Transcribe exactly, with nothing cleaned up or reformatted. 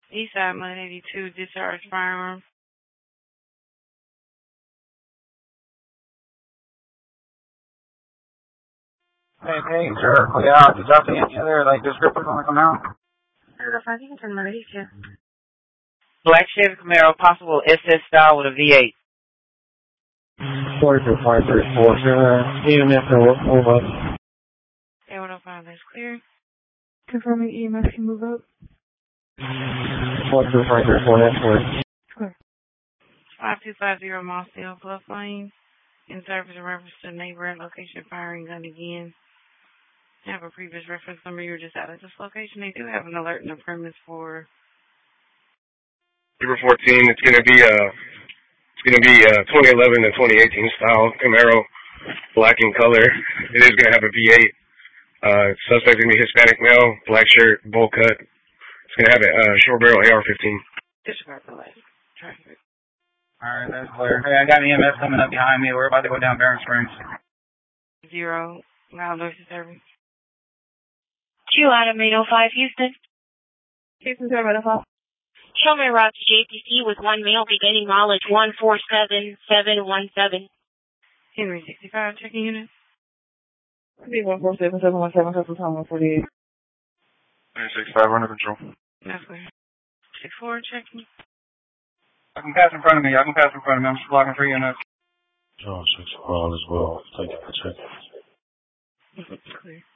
Eastside one eighty-two, discharge firearm. Hey, hey, sir. Yeah, did y'all see any other, like, descriptors want to come out? Sure, if I can turn my radio. Black Chevy Camaro, possible S S style with a V eight. forty-two, five three four, E M S can move up. eight one oh five, that's clear. Confirming E M S can move up. forty-two, five three four, that's clear. Clear. five two five zero Mossdale Bluff Lane. In service in reference to neighboring location, firing gun again. Have a previous reference number. You were just out at this location. They do have an alert in the premise for Number fourteen. It's gonna be uh, it's gonna be uh, twenty eleven and twenty eighteen style Camaro, black in color. It is gonna have a V eight. Uh, suspect gonna be Hispanic male, black shirt, bowl cut. It's gonna have a uh, short barrel A R fifteen. disregard the light. Traffic. Alright, that's clear. Hey, I got an E M S coming up behind me. We're about to go down Barron Springs. Zero. Loud noise service. Q Adam eight oh five, Houston. Houston, seven oh five. Show me route to J P C with one male beginning mileage one four seven seven one seven. Henry sixty-five, checking unit. one four seven seven one seven, customer time one forty-eight. Henry sixty-five, under control. That's clear. six four, checking. I can pass in front of me. I can pass in front of me. I'm just blocking three units. John six four as well. Thank you for checking. Clear.